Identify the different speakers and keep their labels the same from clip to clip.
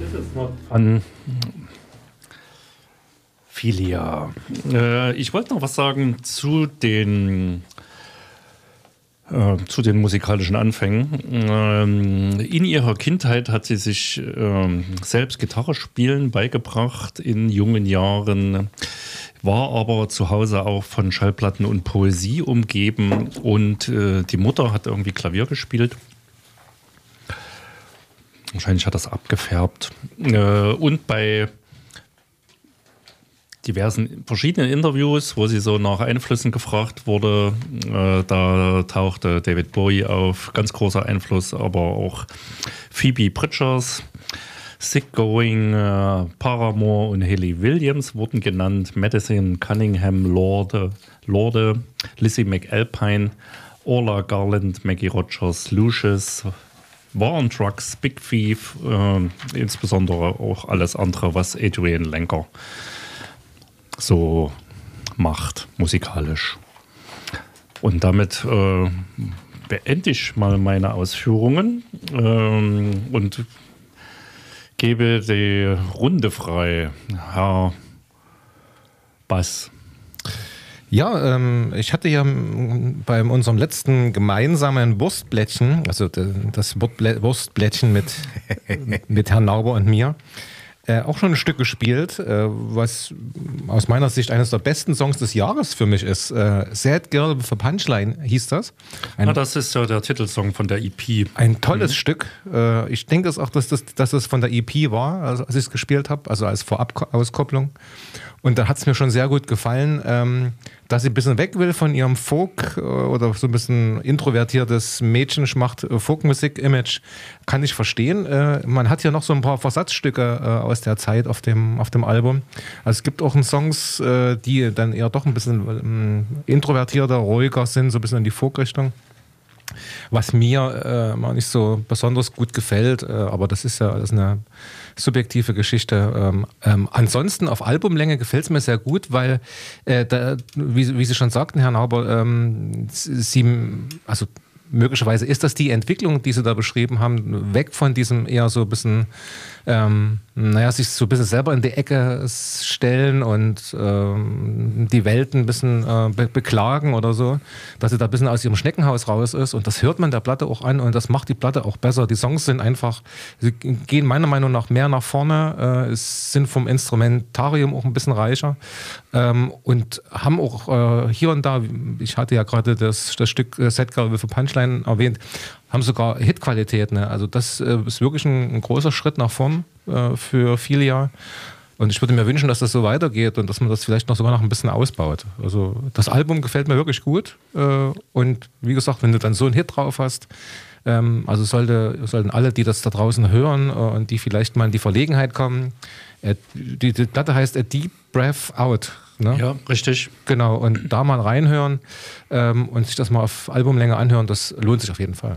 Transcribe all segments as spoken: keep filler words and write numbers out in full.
Speaker 1: An Filia. Äh, ich wollte noch was sagen zu den, äh, zu den musikalischen Anfängen. Ähm, in ihrer Kindheit hat sie sich äh, selbst Gitarre spielen beigebracht in jungen Jahren, war aber zu Hause auch von Schallplatten und Poesie umgeben und äh, die Mutter hat irgendwie Klavier gespielt. Wahrscheinlich hat das abgefärbt. Äh, und bei diversen verschiedenen Interviews, wo sie so nach Einflüssen gefragt wurde, äh, da tauchte David Bowie auf, ganz großer Einfluss, aber auch Phoebe Bridgers, Sick Going, äh, Paramore und Hayley Williams wurden genannt, Madison Cunningham, Lorde, Lorde, Lizzie McAlpine, Orla Garland, Maggie Rogers, Lucius, War on Drugs, Big Thief, äh, insbesondere auch alles andere, was Adrian Lenker so macht, musikalisch. Und damit äh, beende ich mal meine Ausführungen ähm, und gebe die Runde frei. Herr Bass.
Speaker 2: Ja, ähm, ich hatte ja bei unserem letzten gemeinsamen Wurstblättchen, also das Wurstblättchen mit, mit Herrn Nauber und mir, Äh, auch schon ein Stück gespielt, äh, was aus meiner Sicht eines der besten Songs des Jahres für mich ist. Äh, Sad Girl with a Punchline hieß das.
Speaker 1: Ein, ah, das ist ja der Titelsong von der E P.
Speaker 2: Ein tolles mhm. Stück. Äh, ich denke es auch, dass das, dass das von der E P war, also als ich es gespielt habe, also als Vorab-Auskopplung. Und da hat es mir schon sehr gut gefallen, ähm, dass sie ein bisschen weg will von ihrem Folk äh, oder so ein bisschen introvertiertes Mädchenschmacht äh, Folkmusik-Image, kann ich verstehen. Äh, man hat ja noch so ein paar Versatzstücke äh, aus der Zeit auf dem, auf dem Album. Also es gibt auch Songs, äh, die dann eher doch ein bisschen äh, introvertierter, ruhiger sind, so ein bisschen in die Folk-Richtung. Was mir äh, mal nicht so besonders gut gefällt, äh, aber das ist ja das ist eine subjektive Geschichte. Ähm, ähm, ansonsten auf Albumlänge gefällt es mir sehr gut, weil, äh, da, wie, wie Sie schon sagten, Herr Nauber, ähm, Sie, also möglicherweise ist das die Entwicklung, die Sie da beschrieben haben, weg von diesem eher so ein bisschen, ähm, naja, sich so ein bisschen selber in die Ecke stellen und ähm, die Welt ein bisschen äh, be- beklagen oder so, dass sie da ein bisschen aus ihrem Schneckenhaus raus ist und das hört man der Platte auch an und das macht die Platte auch besser. Die Songs sind einfach, sie gehen meiner Meinung nach mehr nach vorne, äh, sind vom Instrumentarium auch ein bisschen reicher ähm, und haben auch äh, hier und da, ich hatte ja gerade das, das Stück äh, Sad Girl with a Punchline erwähnt, haben sogar Hitqualität. Ne? Also das äh, ist wirklich ein, ein großer Schritt nach vorn äh, für Filia. Und ich würde mir wünschen, dass das so weitergeht und dass man das vielleicht noch sogar noch ein bisschen ausbaut. Also das Album gefällt mir wirklich gut. Äh, und wie gesagt, wenn du dann so einen Hit drauf hast, ähm, also sollte, sollten alle, die das da draußen hören äh, und die vielleicht mal in die Verlegenheit kommen, äh, die, die Platte heißt A Deep Breath Out. Ne?
Speaker 1: Ja, richtig.
Speaker 2: Genau, und da mal reinhören ähm, und sich das mal auf Albumlänge anhören, das lohnt sich auf jeden Fall.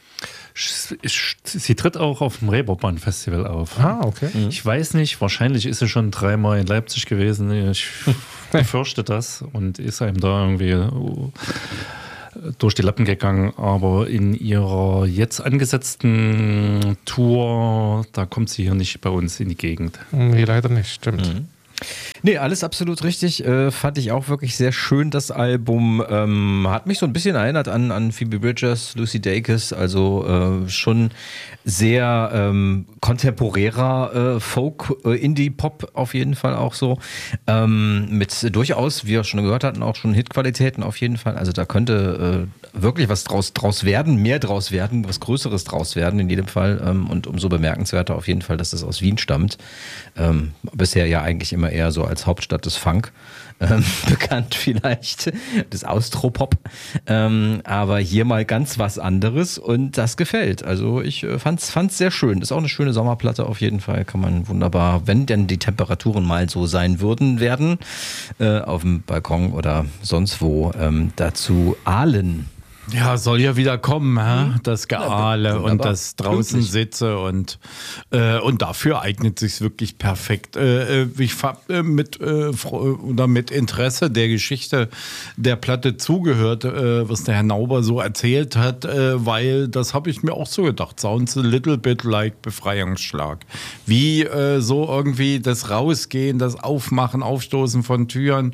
Speaker 1: Sie tritt auch auf dem Reeperbahn Festival auf.
Speaker 2: Ah, okay.
Speaker 1: Mhm. Ich weiß nicht, wahrscheinlich ist sie schon dreimal in Leipzig gewesen. Ich befürchte das und ist einem da irgendwie durch die Lappen gegangen. Aber in ihrer jetzt angesetzten Tour, da kommt sie hier nicht bei uns in die Gegend.
Speaker 2: Nee, leider nicht, stimmt.
Speaker 3: Mhm. Nee, alles absolut richtig. Äh, fand ich auch wirklich sehr schön, das Album. Ähm, hat mich so ein bisschen erinnert an, an Phoebe Bridgers, Lucy Dacus, also äh, schon sehr ähm, kontemporärer äh, Folk, äh, Indie-Pop auf jeden Fall auch so. Ähm, mit durchaus, wie wir schon gehört hatten, auch schon Hitqualitäten auf jeden Fall. Also da könnte äh, wirklich was draus, draus werden, mehr draus werden, was Größeres draus werden in jedem Fall. Ähm, und umso bemerkenswerter auf jeden Fall, dass das aus Wien stammt. Ähm, bisher ja eigentlich immer eher so als Hauptstadt des Funk ähm, bekannt vielleicht, des Austropop, ähm, aber hier mal ganz was anderes und das gefällt. Also ich äh, fand's, fand's sehr schön. Ist auch eine schöne Sommerplatte auf jeden Fall, kann man wunderbar, wenn denn die Temperaturen mal so sein würden, werden, äh, auf dem Balkon oder sonst wo, ähm, dazu ahlen.
Speaker 4: Ja, soll ja wieder kommen, hä? Das Geahle
Speaker 2: Ja,
Speaker 4: und das draußen sitze und, äh, und dafür eignet sich wirklich perfekt. Äh, ich hab äh, mit, äh, oder mit Interesse der Geschichte der Platte zugehört, äh, was der Herr Nauber so erzählt hat, äh, weil das habe ich mir auch so gedacht. Sounds a little bit like Befreiungsschlag. Wie äh, so irgendwie das Rausgehen, das Aufmachen, Aufstoßen von Türen,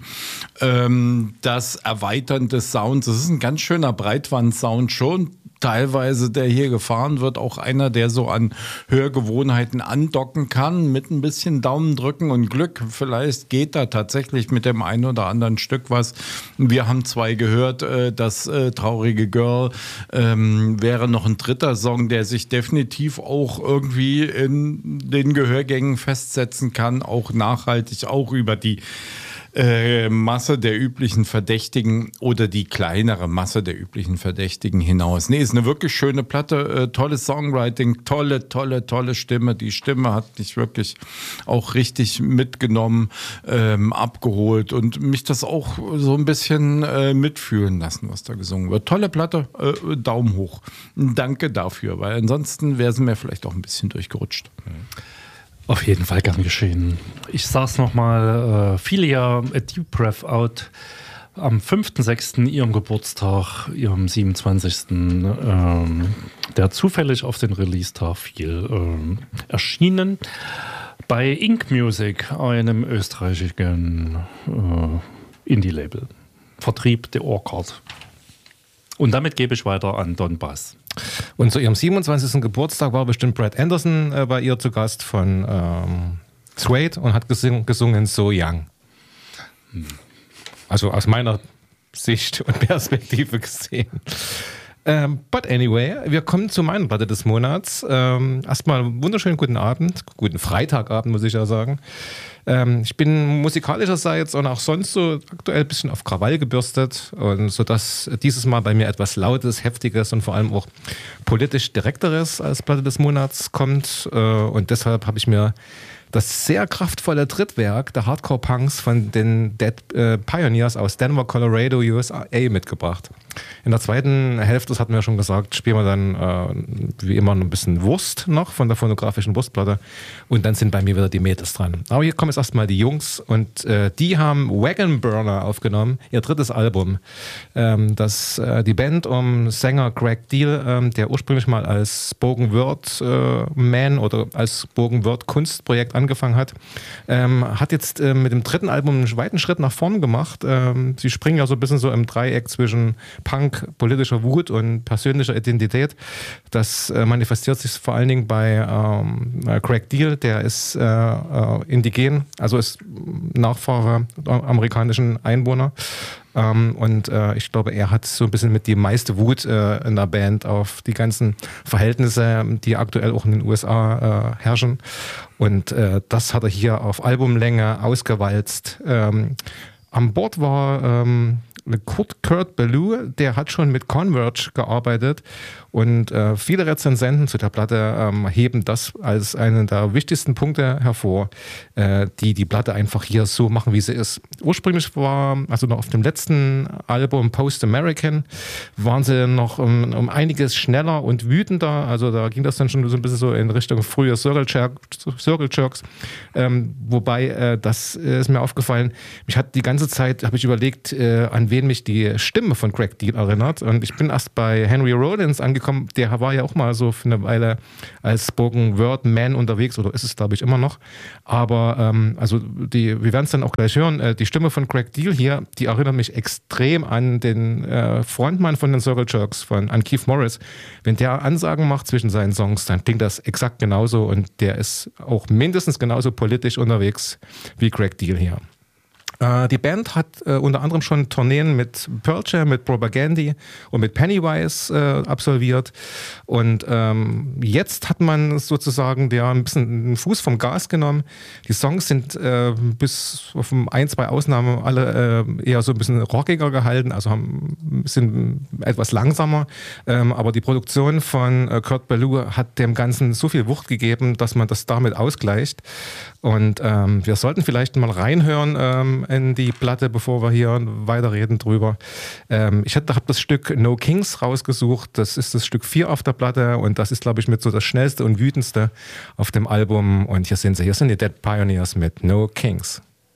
Speaker 4: ähm, das Erweitern des Sounds. Das ist ein ganz schöner Breit Breitband-Sound schon teilweise, der hier gefahren wird, auch einer, der so an Hörgewohnheiten andocken kann, mit ein bisschen Daumen drücken und Glück. Vielleicht geht da tatsächlich mit dem einen oder anderen Stück was. Wir haben zwei gehört, äh, das äh, traurige Girl ähm, wäre noch ein dritter Song, der sich definitiv auch irgendwie in den Gehörgängen festsetzen kann, auch nachhaltig, auch über die Äh, Masse der üblichen Verdächtigen oder die kleinere Masse der üblichen Verdächtigen hinaus. Nee, ist eine wirklich schöne Platte, äh, tolles Songwriting, tolle, tolle, tolle Stimme. Die Stimme hat mich wirklich auch richtig mitgenommen, ähm, abgeholt und mich das auch so ein bisschen äh, mitfühlen lassen, was da gesungen wird. Tolle Platte, äh, Daumen hoch. Danke dafür, weil ansonsten wäre sie mir vielleicht auch ein bisschen durchgerutscht.
Speaker 1: Auf jeden Fall gern geschehen. Ich saß nochmal äh, Philia A Deep Breath Out am fünften sechsten ihrem Geburtstag, ihrem siebenundzwanzigsten Ähm, der zufällig auf den Release-Tag fiel, ähm, erschienen bei Ink Music, einem österreichischen äh, Indie-Label. Vertrieb der Orchard. Und damit gebe ich weiter an Don Bass.
Speaker 2: Und zu ihrem siebenundzwanzigsten Geburtstag war bestimmt Brad Anderson äh, bei ihr zu Gast von ähm, Suede und hat gesungen, gesungen So Young. Hm. Also aus meiner Sicht und Perspektive gesehen. Ähm, but anyway, wir kommen zu meiner Platte des Monats. Ähm, erstmal wunderschönen guten Abend, guten Freitagabend muss ich ja sagen. Ähm, ich bin musikalischerseits und auch sonst so aktuell ein bisschen auf Krawall gebürstet, und sodass dieses Mal bei mir etwas Lautes, Heftiges und vor allem auch politisch Direkteres als Platte des Monats kommt. Äh, und deshalb habe ich mir das sehr kraftvolle Trittwerk der Hardcore-Punks von den Dead äh, Pioneers aus Denver, Colorado, U S A mitgebracht. In der zweiten Hälfte, das hatten wir ja schon gesagt, spielen wir dann äh, wie immer noch ein bisschen Wurst noch von der phonografischen Wurstplatte, und dann sind bei mir wieder die Metes dran. Aber hier kommen jetzt erstmal die Jungs, und äh, die haben Wagon Burner aufgenommen, ihr drittes Album. Ähm, das, äh, die Band um Sänger Greg Deal, ähm, der ursprünglich mal als Spoken Word äh, Man oder als Spoken Word Kunstprojekt angefangen hat, ähm, hat jetzt äh, mit dem dritten Album einen weiten Schritt nach vorn gemacht. Ähm, sie springen ja so ein bisschen so im Dreieck zwischen Punk, politischer Wut und persönlicher Identität. Das äh, manifestiert sich vor allen Dingen bei ähm, Greg Deal, der ist äh, äh, indigen, also ist Nachfahre der amerikanischen Einwohner. Ähm, und äh, ich glaube, er hat so ein bisschen mit die meiste Wut äh, in der Band auf die ganzen Verhältnisse, die aktuell auch in den U S A äh, herrschen. Und äh, das hat er hier auf Albumlänge ausgewalzt. Ähm, an Bord war ähm, Kurt, Kurt Ballou, der hat schon mit Converge gearbeitet, und äh, viele Rezensenten zu der Platte ähm, heben das als einen der wichtigsten Punkte hervor, äh, die die Platte einfach hier so machen, wie sie ist. Ursprünglich war, also noch auf dem letzten Album Post American, waren sie noch um, um einiges schneller und wütender, also da ging das dann schon so ein bisschen so in Richtung früher Circle, Jerk, Circle Jerks, ähm, wobei, äh, das äh, ist mir aufgefallen, mich hat die ganze Zeit, habe ich überlegt, äh, an wen mich die Stimme von Greg Deal erinnert, und ich bin erst bei Henry Rollins angekommen. Der war ja auch mal so für eine Weile als Spoken Word Man unterwegs, oder ist es, glaube ich, immer noch. Aber ähm, also die, wir werden es dann auch gleich hören, äh, die Stimme von Greg Deal hier, die erinnert mich extrem an den äh, Frontmann von den Circle Jerks, von, an Keith Morris. Wenn der Ansagen macht zwischen seinen Songs, dann klingt das exakt genauso, und der ist auch mindestens genauso politisch unterwegs wie Greg Deal hier. Die Band hat äh, unter anderem schon Tourneen mit Pearl Jam, mit Propaganda und mit Pennywise äh, absolviert. Und ähm, jetzt hat man sozusagen der ein bisschen einen Fuß vom Gas genommen. Die Songs sind äh, bis auf ein, zwei Ausnahmen alle äh, eher so ein bisschen rockiger gehalten, also haben, sind etwas langsamer. Ähm, aber die Produktion von äh, Kurt Ballou hat dem Ganzen so viel Wucht gegeben, dass man das damit ausgleicht. Und ähm, wir sollten vielleicht mal reinhören, ähm, in die Platte, bevor wir hier weiterreden drüber. Ähm, ich habe das Stück No Kings rausgesucht. Das ist das Stück vier auf der Platte und das ist, glaube ich, mit so das schnellste und wütendste auf dem Album. Und hier sind sie, hier sind die Dead Pioneers mit No Kings.